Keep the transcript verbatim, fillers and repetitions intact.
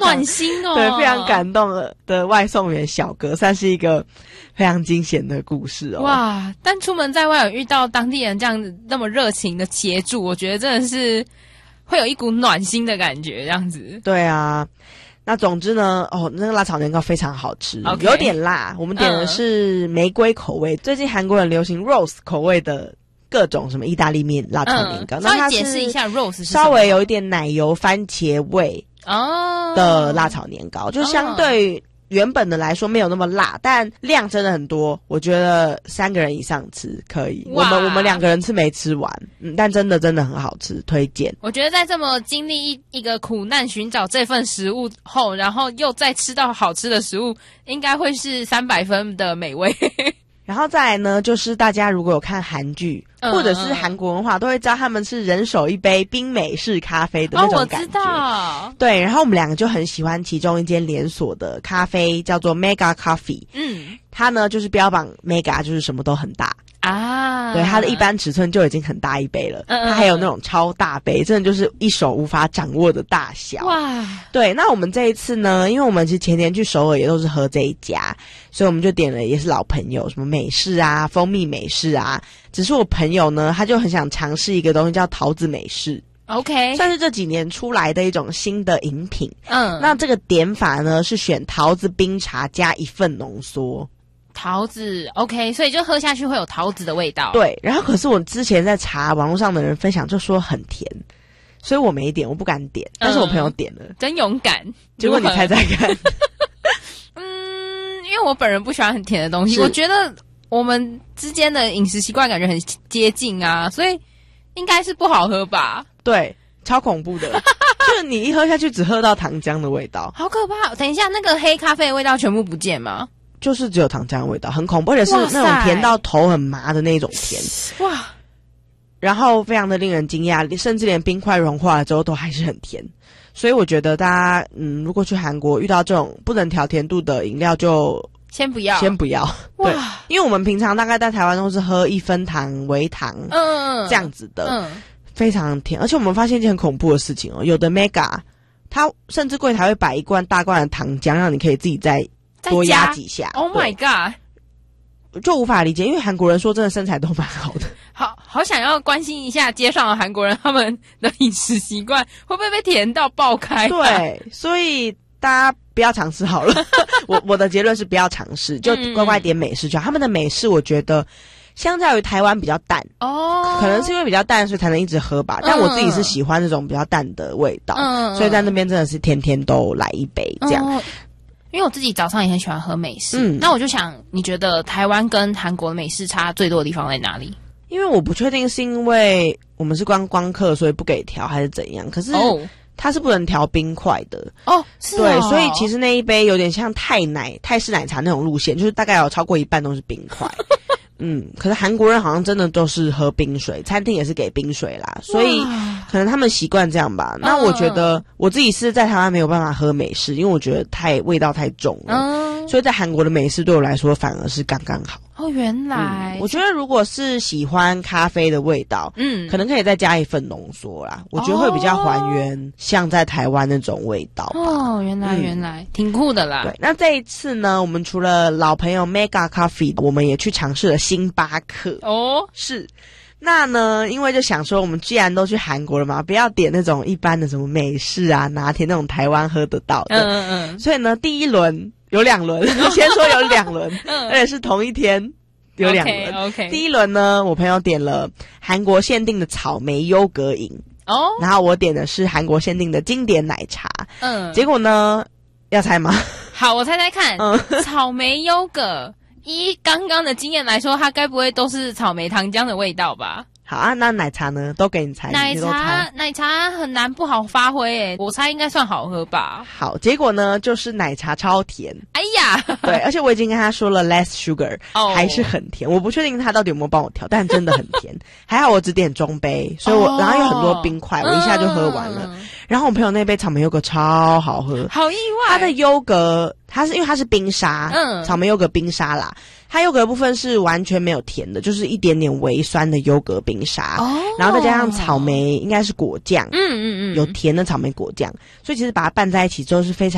暖心哦， 对，非常感动的的外送员小哥，算是一个非常惊险的故事哦。 哇！但出门在外有遇到当地人这样子那么热情的协助，我觉得真的是会有一股暖心的感觉，这样子。 对啊。那总之呢，哦，那个辣炒年糕非常好吃， okay, 有点辣。我们点的是玫瑰口味，嗯、最近韩国人流行 rose 口味的各种什么意大利面辣炒年糕。 嗯、 那稍微解释一下 rose 是什么？ 稍微有一点奶油番茄味哦的辣炒年糕，就相对原本的来说没有那么辣，但量真的很多。我觉得三个人以上吃可以，我们我们两个人吃没吃完，嗯，但真的真的很好吃，推荐。 我觉得在这么经历一一个苦难寻找这份食物后，然后又再吃到好吃的食物，应该会是三百分的美味。 然后再来呢，就是大家如果有看韩剧、嗯、或者是韩国文化，都会知道他们是人手一杯冰美式咖啡的那种感觉。哦，我知道。 对，然后我们两个就很喜欢其中一间连锁的咖啡，叫做 Mega Coffee。嗯，它呢就是标榜 Mega 就是什么都很大。啊，对，它的一般尺寸就已经很大一杯了，嗯嗯，它还有那种超大杯，真的就是一手无法掌握的大小。哇，对，那我们这一次呢，因为我们其实前年去首尔也都是喝这一家，所以我们就点了也是老朋友，什么美式啊、蜂蜜美式啊。只是我朋友呢，他就很想尝试一个东西叫桃子美式。OK， 算是这几年出来的一种新的饮品。嗯，那这个点法呢是选桃子冰茶加一份浓缩。 桃子 OK， 所以就喝下去会有桃子的味道。 对，然后可是我之前在查网络上的人分享就说很甜，所以我没点，我不敢点，但是我朋友点了。 嗯、真勇敢。 结果你猜猜看。 嗯，因为我本人不喜欢很甜的东西，我觉得我们之间的饮食习惯感觉很接近啊，所以应该是不好喝吧。 对，超恐怖的。就是你一喝下去只喝到糖浆的味道， 好可怕。等一下，那个黑咖啡的味道全部不见吗？ 就是只有糖浆的味道，很恐怖，而且是那种甜到头很麻的那种甜。哇！然后非常的令人惊讶，甚至连冰块融化了之后都还是很甜。所以我觉得大家，嗯，如果去韩国遇到这种不能调甜度的饮料，就先不要， 先不要。对，因为我们平常大概在台湾都是喝一分糖、微糖，嗯，这样子的，嗯，非常甜。而且我们发现一件很恐怖的事情哦，有的 Mega， 它甚至柜台会摆一罐大罐的糖浆，让你可以自己再多压几下。 Oh my god， 就无法理解，因为韩国人说真的身材都蛮好的。 好好想要关心一下街上的韩国人，他们的饮食习惯会不会被甜到爆开、啊？ 对，所以大家不要尝试好了。我我的结论是不要尝试，就乖乖点美式就好。他们的美式我觉得相较于台湾比较淡哦，可能是因为比较淡，所以才能一直喝吧。但我自己是喜欢那种比较淡的味道，嗯、所以在那边真的是天天都来一杯这样。嗯， 因为我自己早上也很喜欢喝美式，嗯，那我就想，你觉得台湾跟韩国的美式差最多的地方在哪里？ 因为我不确定是因为我们是观光客，所以不给调，还是怎样。可是它是不能调冰块的哦，是哦，对，所以其实那一杯有点像泰奶、泰式奶茶那种路线，就是大概有超过一半都是冰块。嗯，可是韩国人好像真的都是喝冰水，餐厅也是给冰水啦，所以可能他们习惯这样吧。那我觉得我自己是在台湾没有办法喝美式，因为我觉得太味道太重了，嗯，所以在韩国的美式对我来说反而是刚刚好。 哦，原来， 嗯，我觉得如果是喜欢咖啡的味道，嗯，可能可以再加一份浓缩啦，我觉得会比较还原像在台湾那种味道吧。 哦，原来原来，嗯，挺酷的啦。 对，那这一次呢，我们除了老朋友 Mega Coffee， 我们也去尝试了星巴克。哦，是。那呢，因为就想说，我们既然都去韩国了嘛，不要点那种一般的什么美式啊、拿铁那种台湾喝得到的。嗯嗯嗯。所以呢，第一轮有两轮，先说有两轮，嗯，而且是同一天有两轮。 OK， 第一轮呢，我朋友点了韩国限定的草莓优格饮，哦，然后我点的是韩国限定的经典奶茶。嗯，结果呢，要猜吗？ 好，我猜猜看。嗯，草莓优格。依刚刚的经验来说，它该不会都是草莓糖浆的味道吧？ 好啊，那奶茶呢？都给你猜。 奶茶，奶茶很难不好发挥诶，我猜应该算好喝吧。 好，结果呢，就是奶茶超甜。哎呀，对，而且我已经跟他说了 less sugar，哦，还是很甜。我不确定他到底有没有帮我调，但真的很甜。还好我只点中杯，所以我，哦，然后有很多冰块，我一下就喝完了。嗯，然后我朋友那杯草莓优格超好喝， 好意外。 它的优格，它是因为它是冰沙，嗯，草莓优格冰沙啦。它优格的部分是完全没有甜的，就是一点点微酸的优格冰沙，哦，然后再加上草莓应该是果酱，嗯嗯嗯，有甜的草莓果酱，所以其实把它拌在一起之后是非常